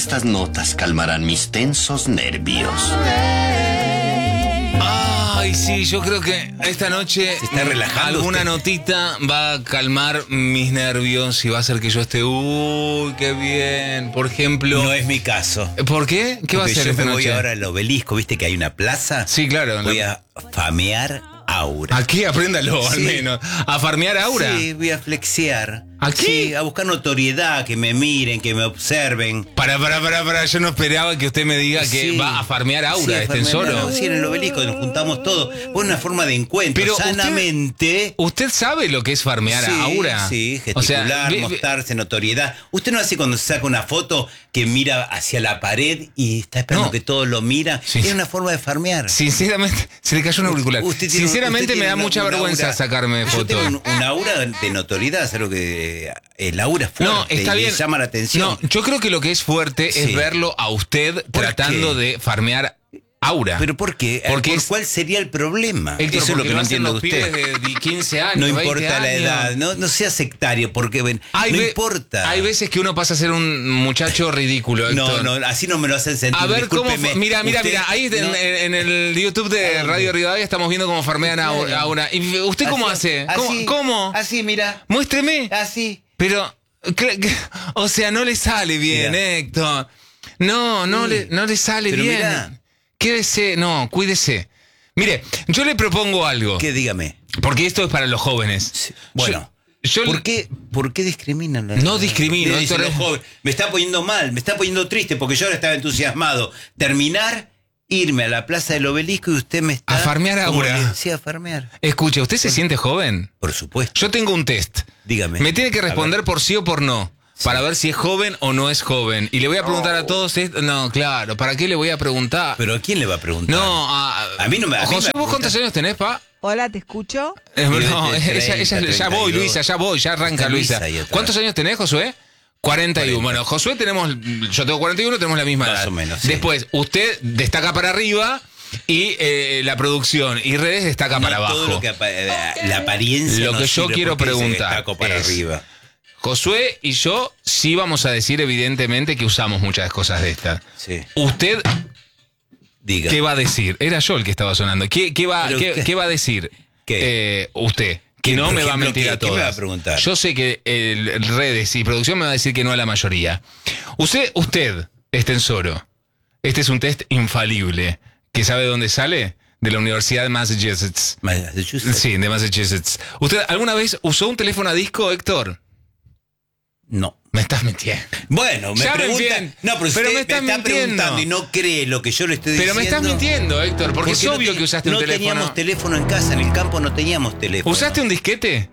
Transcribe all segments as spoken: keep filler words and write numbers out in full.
estas notas calmarán mis tensos nervios. Ay, sí, yo creo que esta noche ¿Se está relajando alguna usted? notita va a calmar mis nervios y va a hacer que yo esté, uy, qué bien. Por ejemplo... No es mi caso. ¿Por qué? ¿Qué va a Porque hacer yo esta me noche? voy ahora al obelisco, ¿viste que hay una plaza? Sí, claro. Voy la- a famear Aura. ¿A qué? Apréndalo, al Sí. menos. ¿A farmear Aura? Sí, voy a flexear. ¿A qué? Sí, a buscar notoriedad, que me miren, que me observen. Para, para, para, para. Yo no esperaba que usted me diga que Sí. va a farmear Aura, Sí, a este farmear solo. Aura. Sí, en el obelisco nos juntamos todos. Fue una forma de encuentro, Pero usted- sanamente. ¿Usted sabe lo que es farmear Sí, a Aura? sí, O sea, gesticular, ve- ve- mostrarse, notoriedad. ¿Usted no hace cuando se saca una foto que mira hacia la pared y está esperando No. que todos lo miran? Sí. Es una forma de farmear. Sinceramente, se le cayó un auricular. Usted tiene- Sinceramente usted me tiene da una- mucha una vergüenza aura- sacarme Yo fotos. tengo un, un aura de notoriedad, es algo que el aura es fuerte No, está y bien. le llama la atención. No, yo creo que lo que es fuerte es Sí. verlo a usted ¿Por tratando qué? de farmear Aura. ¿Pero por qué? Porque ¿Por es- cuál sería el problema? Héctor, Eso es lo porque que no hacen entiendo de los usted. pibes de quince años, No veinte importa la años. edad, no, no sea sectario, porque ven, Hay no ve- importa. Hay veces que uno pasa a ser un muchacho ridículo, No, Héctor. no, así no me lo hacen sentir. A ver cómo. discúlpeme. fa- Mira, mira, Usted mira. Ahí en, no- en- en el YouTube de Radio Rivadavia estamos viendo cómo farmean a Aura. Aura. ¿Y usted cómo Así- hace? así, ¿Cómo? ¿Cómo? Así, mira. Muéstreme. Así. Pero, cre- que- o sea, no le sale bien, Mira. Héctor. No, no, Sí. le, no le sale Pero bien. mira. Quédese, no, cuídese. Mire, yo le propongo algo. ¿Qué? Dígame. Porque esto es para los jóvenes. Sí, bueno. Yo, yo- ¿Por qué, ¿Por qué discriminan? la- No discrimino, Me dicen Héctor. los jóvenes. Me está poniendo mal, me está poniendo triste porque yo ahora estaba entusiasmado. Terminar, irme a la plaza del obelisco y usted me está... A farmear ¿Cómo Aura. le- Sí, a farmear. Escuche, ¿usted se siente joven? Por supuesto. Yo tengo un test. Dígame. Me tiene que A responder ver. por sí o por no. Para ver si es joven o no es joven. Y le voy a preguntar a todos esto. No, claro, ¿para qué le voy a preguntar? ¿Pero a quién le va a preguntar? No, a, A mí no me- a mí José, me ¿vos cuántos pregunta- años tenés, pa? Hola, ¿te escucho? Eh, Tiene no, treinta, ella, ella- ya voy, treinta y dos. Luisa, ya voy, ya arranca Está Luisa. Luisa ahí atrás. ¿Cuántos años tenés, Josué? cuarenta y uno. Bueno, Josué tenemos, yo tengo cuarenta y uno, tenemos la misma Más edad. o menos, sí. Después, usted destaca para arriba y eh, la producción y redes destaca No para abajo. todo lo que apa- eh, la apariencia Lo no que yo sirve quiero porque se preguntar destacó para es- arriba. Josué y yo sí vamos a decir evidentemente que usamos muchas cosas de estas. Sí. ¿Usted Diga. qué va a decir? Era yo el que estaba sonando. ¿Qué, qué, va, Pero qué, usted- qué va a decir ¿Qué? eh, usted? Que ¿Qué, no por me va a ejemplo, mentir qué- a qué todos. me va a preguntar? Yo sé que el, redes y producción me va a decir que no a la mayoría. Usted, usted, Estensoro, este es un test infalible. ¿Que sabe dónde sale? De la Universidad de Massachusetts. Massachusetts. Sí, de Massachusetts. ¿Usted alguna vez usó un teléfono a disco, Héctor? No. Me estás mintiendo. Bueno, me Ya me pregunta. entiendo. No, pero, Pero usted me me, estás está mintiendo. preguntando y no cree lo que yo le estoy Pero diciendo. me estás mintiendo, Héctor, porque, es no obvio te- que usaste no un teléfono. teníamos teléfono en casa, en el campo no teníamos teléfono. ¿Usaste un disquete?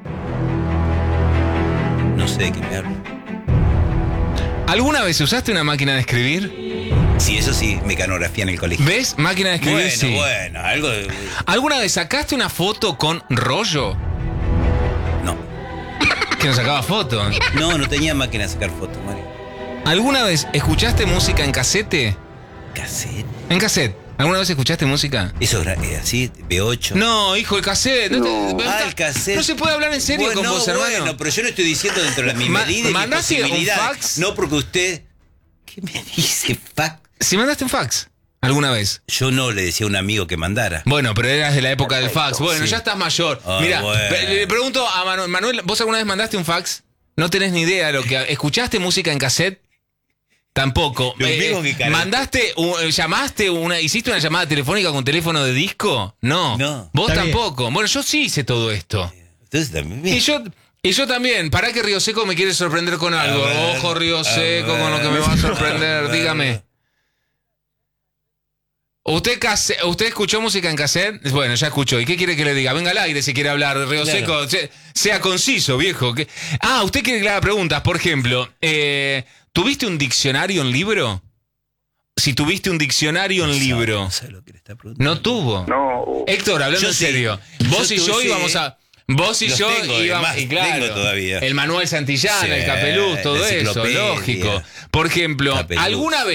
No sé de qué me hablo. ¿Alguna vez usaste una máquina de escribir? Sí, eso sí, mecanografía en el colegio. ¿Ves? Máquina de escribir, Bueno, sí. bueno, algo de... ¿Alguna vez sacaste una foto con rollo? No. Que no sacaba fotos. No, no tenía máquina de sacar fotos, Mario. ¿Alguna vez escuchaste música en casete? ¿Cassette? ¿En cassette? ¿Alguna vez escuchaste música? Eso era eh, así, B ocho. No, hijo, el cassette. No, te- Ah, el cassette. No se puede hablar en serio Bueno, con vos, no, hermano. Bueno, pero yo no estoy diciendo dentro de mi Ma- medida y mis ¿mandaste un posibilidades. fax? No, porque usted... ¿Qué me dice, fax? ¿Si mandaste un fax? ¿Alguna vez? Yo no le decía a un amigo que mandara. Bueno, pero eras de la época del fax. Bueno, Sí. ya estás mayor. Ah, Mira, bueno. pe- le pregunto a Manuel, Manuel, ¿vos alguna vez mandaste un fax? No tenés ni idea de lo que... ¿Escuchaste música en cassette? Tampoco. Lo mismo que cara- ¿Mandaste, un- llamaste, una, hiciste una llamada telefónica con teléfono de disco? No. No. Vos Está bien. tampoco. Bueno, yo sí hice todo esto. Entonces también... Y yo... Y yo también, ¿para que Río Seco me quiere sorprender con algo? A ver, Ojo, Río a Seco, con lo que me ver, va a a sorprender. ver. Dígame. ¿Usted, case- ¿Usted escuchó música en cassette? Bueno, ya escuchó. ¿Y qué quiere que le diga? Venga al aire si quiere hablar, Río Claro. Seco. Se- sea conciso, viejo. ¿Qué? Ah, usted quiere que le haga preguntas. Por ejemplo, eh, ¿tuviste un diccionario en libro? Si tuviste un diccionario en libro. No sabe lo que le está preguntando. No tuvo. No, Héctor, hablando Yo en sí. serio. Vos Yo y yo tuve, íbamos sí. a... Vos y Los yo tengo, íbamos... además, y claro, tengo todavía. el Manuel Santillán, Sí, el Capeluz, todo la eso, enciclopedia. lógico. Por ejemplo, Capeluz. ¿alguna vez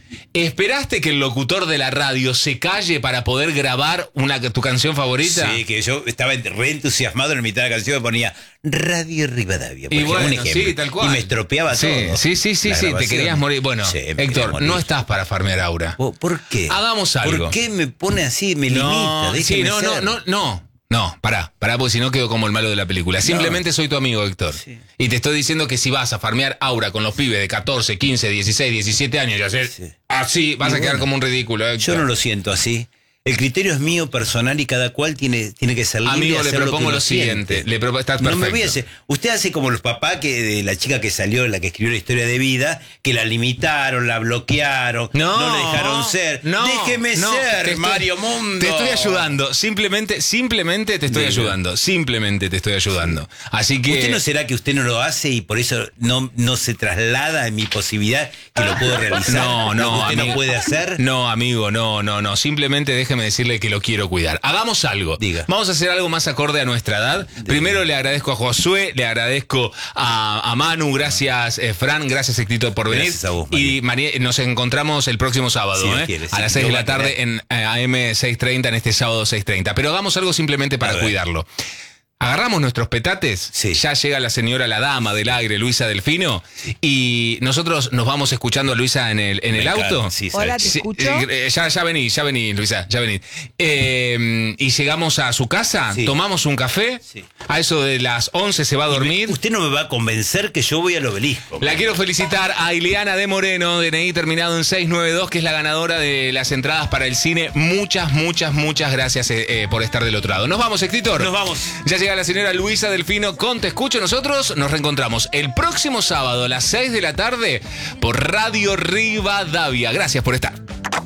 ¿Esperaste que el locutor de la radio se calle para poder grabar una, tu canción favorita? Sí, que yo estaba re entusiasmado en la mitad de la canción, me ponía Radio Rivadavia, por Y ejemplo, bueno, un ejemplo. sí, tal cual. Y me estropeaba Sí, todo. sí, sí, sí, La sí, te grabación. querías morir. Bueno, Sí, me quería Héctor, morir. no estás para farmear aura. ¿Por ¿Por qué? Hagamos algo. ¿Por qué me pone así? Me No, limita, sí, déjeme no, no, ser. no, no. No, pará, pará, porque si no quedo como el malo de la película. Simplemente soy tu amigo, Héctor. Sí. Y te estoy diciendo que si vas a farmear aura con los pibes de catorce, quince, dieciséis, diecisiete años y hacer Sí. así, vas Y a quedar bueno, como un ridículo, Héctor. Yo no lo siento así. El criterio es mío, personal, y cada cual tiene, tiene que ser libre Amigo, de le hacer lo que propongo uno lo siguiente. siente. Le propo- estás No me voy a perfecto. hacer. Usted hace como los papás que de la chica que salió, la que escribió la historia de vida, que la limitaron, la bloquearon, No, no la dejaron ser. no, Déjeme no, ser, te estoy- Mario Mundo. Te estoy ayudando, simplemente, simplemente te estoy Diga. ayudando, simplemente te estoy ayudando. Así que... ¿Usted no será que usted no lo hace y por eso no, no se traslada en mi posibilidad que lo puedo realizar? No, Lo que no, usted amigo. no puede hacer. No, amigo, no, no, no. Simplemente déjeme decirle que lo quiero cuidar. Hagamos algo. Diga. Vamos a hacer algo más acorde a nuestra edad. Primero le agradezco a Josué, le agradezco a, a Manu, gracias eh, Fran, gracias Héctor por venir. Gracias a vos, y María, nos encontramos el próximo sábado, Si Dios ¿eh? quiere, a sí, las seis lo de va la a tarde tener. en eh, A M seiscientos treinta, en este sábado seiscientos treinta. Pero hagamos algo simplemente para A ver. cuidarlo. Agarramos nuestros petates, Sí. ya llega la señora, la dama del aire, Luisa Delfino, y nosotros nos vamos escuchando a Luisa en el, en Me el encanta, auto. sí, Hola, ¿sabes? te Sí, escucho. eh, ya, ya vení, ya vení, Luisa, ya vení. Eh, y llegamos a su casa, Sí. tomamos un café, Sí. a eso de las once se va a dormir. Usted no me va a convencer que yo voy al obelisco. La quiero felicitar a Ileana de Moreno, D N I terminado en seiscientos noventa y dos, que es la ganadora de las entradas para el cine. Muchas, muchas, muchas gracias eh, eh, por estar del otro lado. Nos vamos, escritor. Nos vamos. Ya llega la señora Luisa Delfino con Te Escucho. Nosotros nos reencontramos el próximo sábado a las seis de la tarde por Radio Rivadavia. Gracias por estar.